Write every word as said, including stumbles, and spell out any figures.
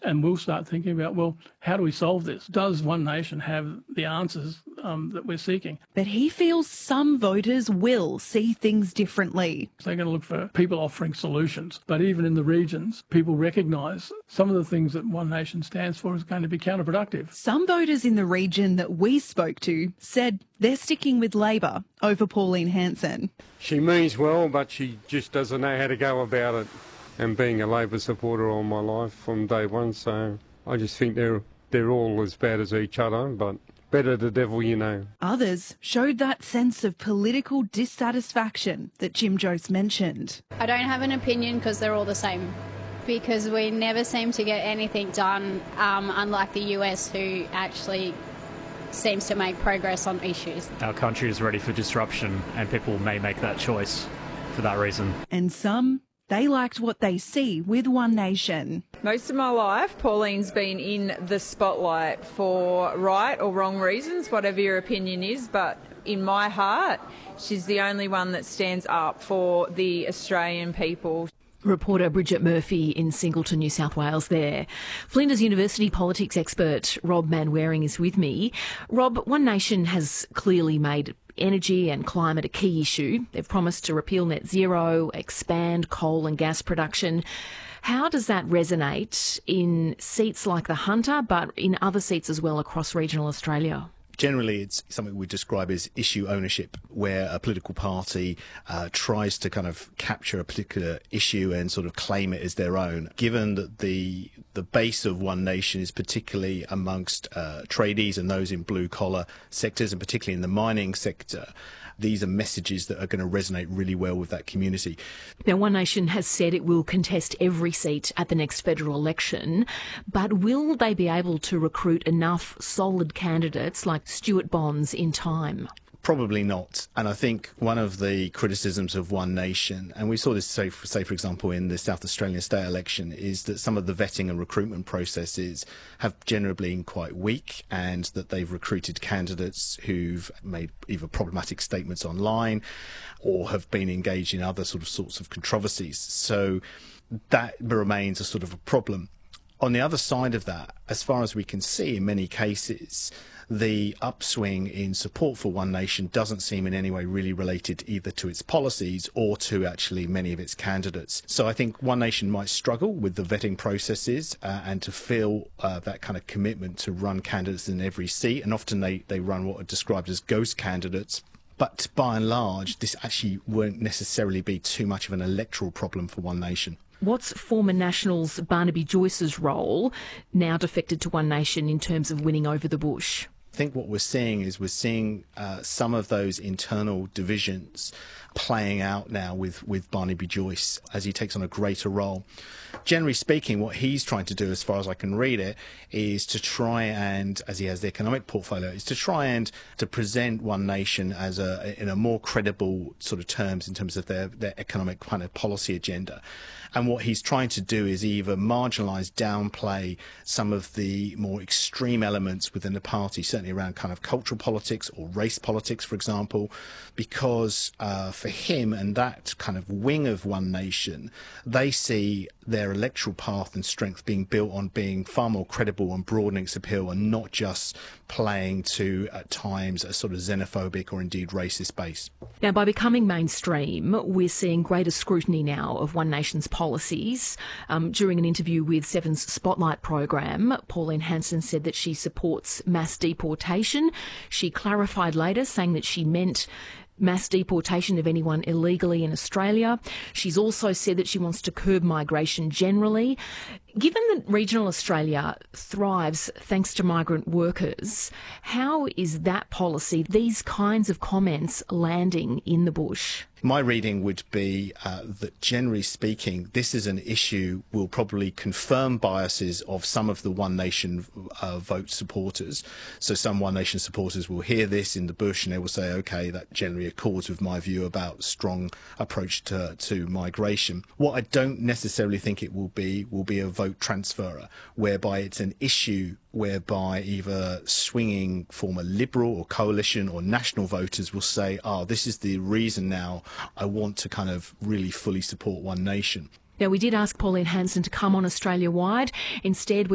And we'll start thinking about, well, how do we solve this? Does One Nation have the answers um, that we're seeking? But he feels some voters will see things differently. They're going to look for people offering solutions. But even in the regions, people recognise some of the things that One Nation stands for is going to be counterproductive. Some voters in the region that we spoke to said they're sticking with Labor over Pauline Hanson. She means well, but she just doesn't know how to go about it. And being a Labor supporter all my life from day one, so I just think they're they're all as bad as each other, but better the devil you know. Others showed that sense of political dissatisfaction that Jim Jose mentioned. I don't have an opinion because they're all the same, because we never seem to get anything done, um, unlike the U S, who actually seems to make progress on issues. Our country is ready for disruption, and people may make that choice for that reason. And some, they liked what they see with One Nation. Most of my life, Pauline's been in the spotlight for right or wrong reasons, whatever your opinion is, but in my heart, she's the only one that stands up for the Australian people. Reporter Bridget Murphy in Singleton, New South Wales there. Flinders University politics expert Rob Manwaring is with me. Rob, One Nation has clearly made energy and climate a key issue. They've promised to repeal net zero, expand coal and gas production. How does that resonate in seats like the Hunter, but in other seats as well across regional Australia? Generally, it's something we describe as issue ownership, where a political party uh, tries to kind of capture a particular issue and sort of claim it as their own. Given that the the base of One Nation is particularly amongst uh, tradies and those in blue-collar sectors, and particularly in the mining sector, these are messages that are going to resonate really well with that community. Now, One Nation has said it will contest every seat at the next federal election, but will they be able to recruit enough solid candidates like Stuart Bonds in time? Probably not. And I think one of the criticisms of One Nation, and we saw this, say for, say, for example, in the South Australian state election, is that some of the vetting and recruitment processes have generally been quite weak, and that they've recruited candidates who've made either problematic statements online or have been engaged in other sort of sorts of controversies. So that remains a sort of a problem. On the other side of that, as far as we can see in many cases, the upswing in support for One Nation doesn't seem in any way really related either to its policies or to actually many of its candidates. So I think One Nation might struggle with the vetting processes uh, and to feel uh, that kind of commitment to run candidates in every seat. And often they, they run what are described as ghost candidates. But by and large, this actually won't necessarily be too much of an electoral problem for One Nation. What's former Nationals Barnaby Joyce's role, now defected to One Nation, in terms of winning over the bush? I think what we're seeing is we're seeing uh, some of those internal divisions playing out now with, with Barnaby Joyce as he takes on a greater role. Generally speaking, what he's trying to do, as far as I can read it, is to try and, as he has the economic portfolio, is to try and to present One Nation as a in a more credible sort of terms in terms of their, their economic kind of policy agenda. And what he's trying to do is either marginalise, downplay some of the more extreme elements within the party, certainly around kind of cultural politics or race politics, for example, because uh, for him and that kind of wing of One Nation, they see their electoral path and strength being built on being far more credible and broadening its appeal, and not just playing to, at times, a sort of xenophobic or indeed racist base. Now, by becoming mainstream, we're seeing greater scrutiny now of One Nation's policies. Um, during an interview with Seven's Spotlight program, Pauline Hanson said that she supports mass deportation. She clarified later, saying that she meant mass deportation of anyone illegally in Australia. She's also said that she wants to curb migration generally. Given that regional Australia thrives thanks to migrant workers, how is that policy, these kinds of comments, landing in the bush? My reading would be uh, that, generally speaking, this is an issue will probably confirm biases of some of the One Nation uh, vote supporters. So some One Nation supporters will hear this in the bush and they will say, OK, that generally accords with my view about strong approach to, to migration. What I don't necessarily think it will be will be a vote transferer, whereby it's an issue whereby either swinging former Liberal or coalition or national voters will say, oh, this is the reason now I want to kind of really fully support One Nation. Now, we did ask Pauline Hanson to come on Australia-wide. Instead, we